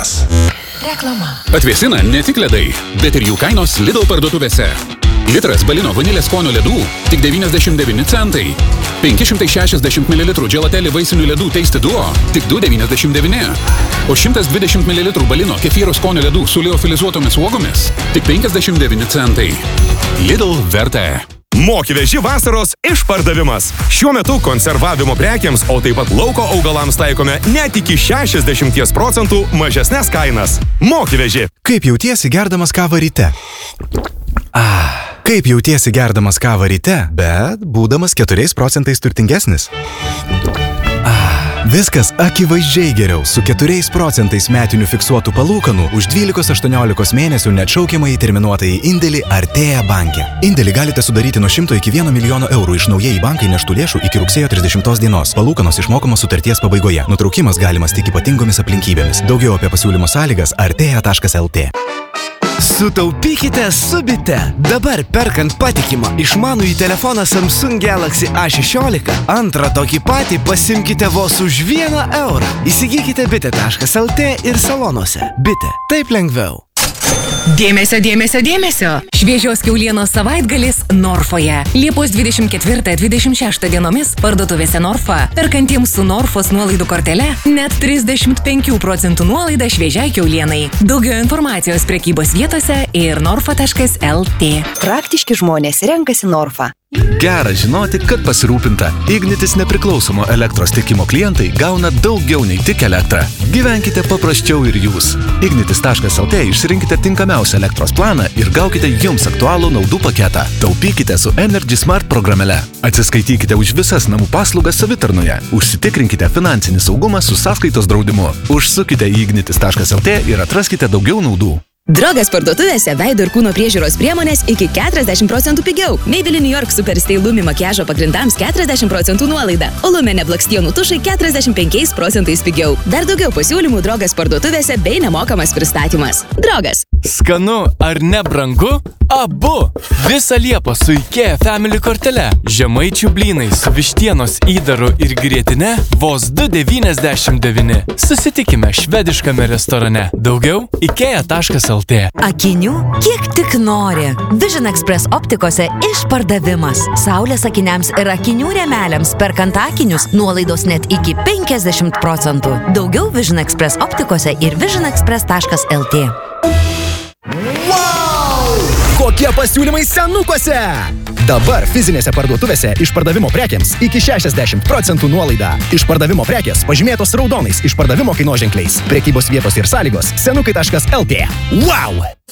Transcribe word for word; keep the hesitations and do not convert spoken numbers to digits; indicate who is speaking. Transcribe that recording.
Speaker 1: Reklamuotojas.
Speaker 2: Reklama.
Speaker 3: Atvėsina ne tik ledai, bet ir jų kainos Lidl parduotuvėse. Litras balino vanilės skonio ledų tik devyniasdešimt devyni centai. penki šimtai šešiasdešimt mililitrų Gelateli vaisinių ledų Tasty Duo tik du devyniasdešimt devyni. O šimtas dvidešimt mililitrų balino kefyro skonio ledų su liofilizuotomis uogomis tik penkiasdešimt devyni centai. Lidl verta.
Speaker 4: Moki veži vasaros išpardavimas. Šiuo metu konservavimo prekiams, o taip pat lauko augalams taikome net iki šešiasdešimt procentų mažesnes kainas. Moki veži.
Speaker 1: Kaip jautiesi gerdamas kavą ryte? Ah. Kaip jautiesi gerdamas kavą ryte, bet būdamas keturiais procentais turtingesnis? Ah. Viskas akivaizdžiai geriau su keturiais procentais metinių fiksuotų palūkanų už dvylikos aštuoniolikos mėnesių neatšaukiamai terminuotąjį indėlį Artea banke. Indėlį galite sudaryti nuo šimto iki vieno milijono eurų iš naujai bankai neštų lėšų iki rugsėjo trisdešimtos dienos. Palūkanos išmokamos sutarties pabaigoje. Nutraukimas galimas tik ypatingomis aplinkybėmis. Daugiau apie pasiūlymo sąlygas artea taškas lt.
Speaker 5: Sutaupykite su Bite. Dabar perkant patikimą išmanųjį telefoną Samsung Galaxy A šešiolika, antrą tokį patį pasimkite vos už vieną eurą. Įsigykite bite taškas lt ir salonuose. Bite. Taip lengviau.
Speaker 2: Dėmesio, dėmesio, dėmesio. Šviežios kiaulienos savaitgalis Norfoje. Liepos dvidešimt ketvirtą dvidešimt šeštą dienomis parduotuvėse Norfa. Perkantiems su Norfos nuolaidų kortele net trisdešimt penkių procentų nuolaida šviežiai kiaulienai. Daugiau informacijos prekybos vietose ir norfa taškas lt.
Speaker 6: Praktiški žmonės renkasi Norfa.
Speaker 7: Gera žinoti, kad pasirūpinta. Ignitis nepriklausomo elektros tiekimo klientai gauna daugiau nei tik elektrą. Gyvenkite paprasčiau ir jūs. ignitis taškas lt išsirinkite tinkamiausią elektros planą ir gaukite jums aktualų naudų paketą. Taupykite su Energy Smart programėle. Atsiskaitykite už visas namų paslaugas savitarnoje. Užsitikrinkite finansinį saugumą su sąskaitos draudimu. Užsukite į ignitis taškas lt ir atraskite daugiau naudų.
Speaker 6: Drogas parduotuvėse veido ir kūno priežiūros priemonės iki keturiasdešimt procentų pigiau. Maybelline New York Super Stay Lumi makiažo pagrindams keturiasdešimt procentų nuolaida. O Lumene blakstienų tušai keturiasdešimt penkiais procentais pigiau. Dar daugiau pasiūlymų Drogas parduotuvėse bei nemokamas pristatymas. Drogas.
Speaker 5: Skanu ar nebrangu? Abu. Visą Liepą su IKEA Family kortele. Žemaičių blynai su vištienos įdaru ir grietine vos du devyniasdešimt devyni. Susitikime švediškame restorane. Daugiau ikea taškas lt.
Speaker 8: Akinių kiek tik nori. Vision Express optikose išpardavimas. Saulės akiniams ir akinių rėmeliams perkant akinius nuolaidos net iki penkiasdešimt procentų. Daugiau Vision Express optikose ir vision express taškas lt.
Speaker 9: Kokie pasiūlymai senukose? Dabar fizinėse parduotuvėse išpardavimo prekiams iki šešiasdešimt procentų nuolaida. Išpardavimo prekės pažymėtos raudonais išpardavimo kainoženkliais. Prekybos vietos ir sąlygos senukai taškas lt. Wow!